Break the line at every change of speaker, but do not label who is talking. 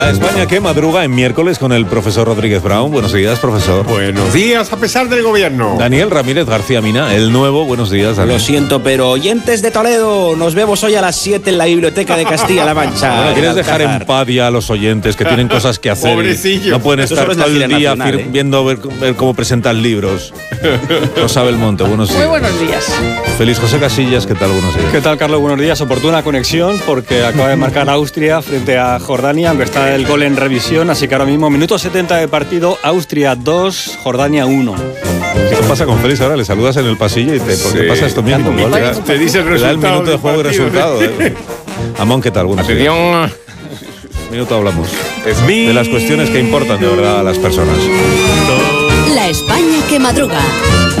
A España que madruga en miércoles con el profesor Rodríguez Brown. Buenos días, profesor.
Buenos días, a pesar del gobierno.
Daniel Ramírez García Mina, el nuevo. Buenos días, Daniel.
Lo siento, pero oyentes de Toledo, nos vemos hoy a las 7 en la Biblioteca de Castilla-La Mancha.
Bueno, ¿quieres dejar en paz ya a los oyentes que tienen cosas que hacer?
Pobrecillo.
No pueden
Eso
estar
solo es
todo
la
el
gira
día
nacional,
viendo ver cómo presentan libros. Rosa Belmonte, buenos días.
Muy buenos días.
Feliz José Casillas, ¿qué tal? Buenos días.
¿Qué tal, Carlos? Buenos días. Oportuna conexión porque acaba de marcar Austria frente a Jordania, aunque está el gol en revisión, así que ahora mismo, minuto 70 de partido, Austria 2, Jordania 1.
¿Qué pasa con Félix ahora? Le saludas en el pasillo y ¿por qué
Sí.
pasa esto mismo? Igual
Te dice el
te da el
resultado
minuto de
del
juego y
partido.
resultado. Amón, ¿qué tal? Buenos días.
Atención.
Minuto hablamos de las cuestiones que importan de verdad a las personas.
La España que madruga.